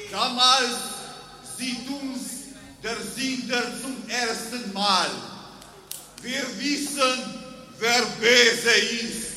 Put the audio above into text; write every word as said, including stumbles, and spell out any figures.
Damals sieht uns der Sünder zum ersten Mal. Wir wissen, wer böse ist.